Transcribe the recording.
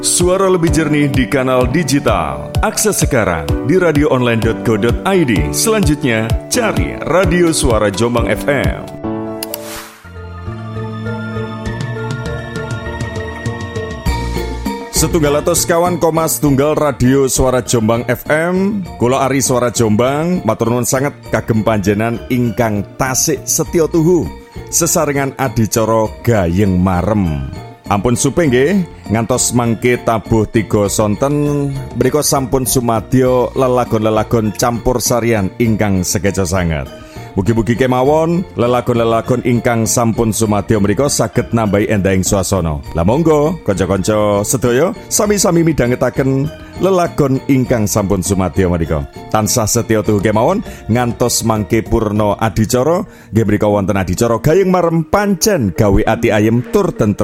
Suara lebih jernih di kanal digital. Akses sekarang di radioonline.co.id. Selanjutnya, cari Radio Suara Jombang FM. Setunggal atus kawan komas tunggal Radio Suara Jombang FM. Kula Ari Suara Jombang, matur nuwun sanget kagem panjenengan ingkang tasik setya tuhu sesarengan adicara gayeng marem. Ampun supe nggih, ngantos mangke tabuh 3 sonten mriku sampun sumadyo lelagon-lelagon campur sarian ingkang sekeca sanget. Mugi-mugi kemawon lelagon-lelagon ingkang sampun sumadyo mriku saged nambahi endahing swasana. Lah monggo kanca-kanca sedaya sami-sami midhangetaken lelagon ingkang sampun sumadyo mriku. Tansah setya tuhu kemawon ngantos mangke purna adicara nggih mriku wonten adicara gayeng marem pancen gawe ati ayem tur tentrem.